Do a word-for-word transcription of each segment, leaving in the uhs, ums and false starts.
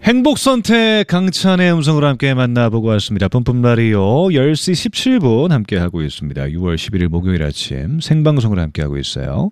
행복선택 강찬의 음성으로 함께 만나보고 왔습니다. 뿜뿜라디오 열 시 십칠 분 함께하고 있습니다. 유월 십일일 목요일 아침 생방송으로 함께하고 있어요.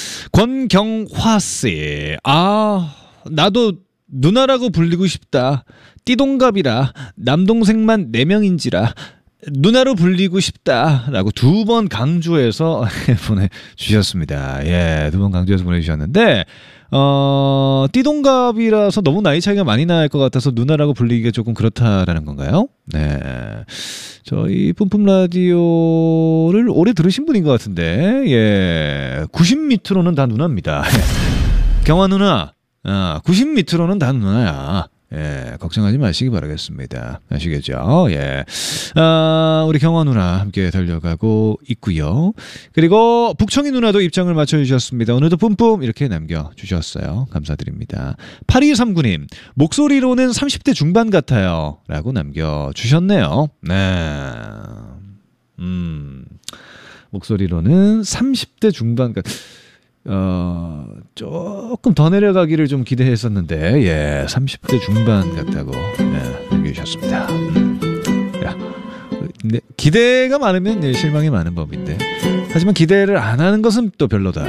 권경화씨, 아 나도 누나라고 불리고 싶다. 띠동갑이라 남동생만 네 명인지라 누나로 불리고 싶다라고 두 번 강조해서 보내주셨습니다. 예, 두 번 강조해서 보내주셨는데 어, 띠동갑이라서 너무 나이 차이가 많이 날 것 같아서 누나라고 불리기가 조금 그렇다라는 건가요? 네. 저희 뿜뿜 라디오를 오래 들으신 분인 것 같은데, 예. 구십 밑으로는 다 누나입니다. 경화 누나, 아, 구십 밑으로는 다 누나야. 예, 걱정하지 마시기 바라겠습니다. 아시겠죠? 예. 아, 우리 경화 누나 함께 달려가고 있고요. 그리고 북청이 누나도 입장을 맞춰주셨습니다. 오늘도 뿜뿜 이렇게 남겨주셨어요. 감사드립니다. 팔이삼구 님, 목소리로는 삼십 대 중반 같아요. 라고 남겨주셨네요. 네. 음, 목소리로는 삼십 대 중반 같 어, 조금 더 내려가기를 좀 기대했었는데, 예, 삼십 대 중반 같다고, 예, 남겨주셨습니다. 음. 야, 네, 기대가 많으면 예, 실망이 많은 법인데, 하지만 기대를 안 하는 것은 또 별로다.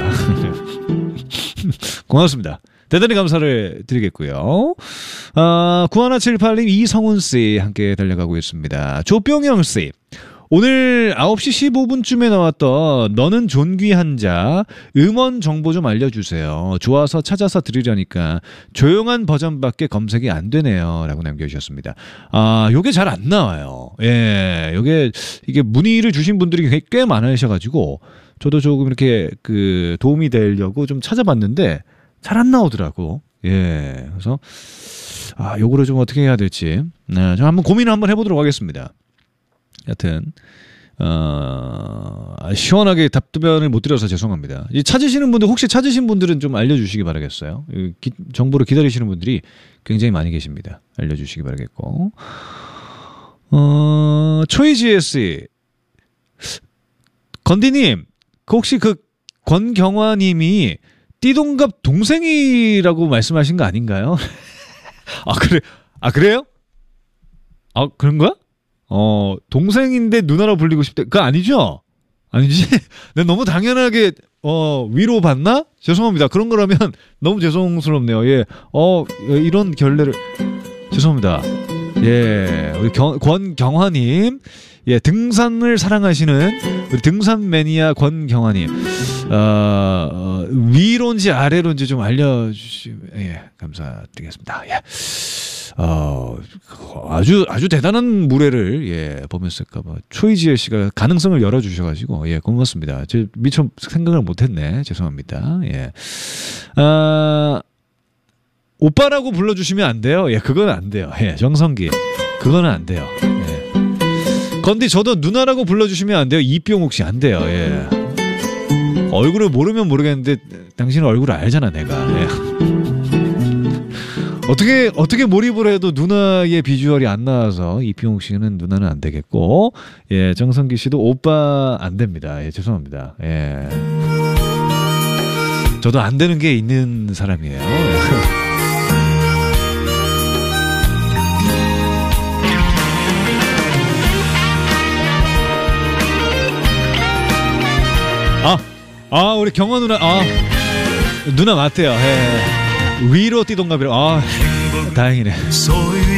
고맙습니다. 대단히 감사를 드리겠고요. 아, 구일칠팔 님, 이성훈씨 함께 달려가고 있습니다. 조병영씨, 오늘 아홉 시 십오 분쯤에 나왔던 너는 존귀한 자 음원 정보 좀 알려주세요. 좋아서 찾아서 들으려니까 조용한 버전밖에 검색이 안 되네요. 라고 남겨주셨습니다. 아, 요게 잘 안 나와요. 예, 요게 이게 문의를 주신 분들이 꽤 많으셔가지고 저도 조금 이렇게 그 도움이 되려고 좀 찾아봤는데 잘 안 나오더라고. 예, 그래서 아, 요거를 좀 어떻게 해야 될지 네, 좀 한번 고민을 한번 해보도록 하겠습니다. 여튼 어, 시원하게 답변을 못 드려서 죄송합니다. 이 찾으시는 분들 혹시 찾으신 분들은 좀 알려주시기 바라겠어요. 기, 정보를 기다리시는 분들이 굉장히 많이 계십니다. 알려주시기 바라겠고 어, 초이지에스 건디님, 그 혹시 그 권경화님이 띠동갑 동생이라고 말씀하신 거 아닌가요? 아 그래, 아 그래요? 아 그런 거야? 어, 동생인데 누나로 불리고 싶대. 그거 아니죠? 아니지? 내가 너무 당연하게, 어, 위로받나? 죄송합니다. 그런 거라면 너무 죄송스럽네요. 예. 어, 이런 결례를. 죄송합니다. 예. 우리 경, 권경화님. 예. 등산을 사랑하시는 우리 등산 매니아 권경화님. 어, 어, 위로인지 아래로인지 좀 알려주시면, 예. 감사드리겠습니다. 예. 어, 아주 아주 대단한 무례를 예 보면서까봐 초이지혜 씨가 가능성을 열어주셔가지고 예 고맙습니다. 제 미처 생각을 못했네. 죄송합니다. 예, 아 오빠라고 불러주시면 안 돼요. 예, 그건 안 돼요. 예, 정성기 그거는 안 돼요. 예, 건디 저도 누나라고 불러주시면 안 돼요. 이병옥 씨 안 돼요. 예, 얼굴을 모르면 모르겠는데 당신은 얼굴을 알잖아 내가. 예. 어떻게 어떻게 몰입을 해도 누나의 비주얼이 안 나와서 이병욱 씨는 누나는 안 되겠고, 예 정성기 씨도 오빠 안 됩니다. 예 죄송합니다. 예 저도 안 되는 게 있는 사람이에요. 아, 아 우리 경화 누나, 아 누나 맞대요. 예. 위로 띠동갑이라. 아 다행이네.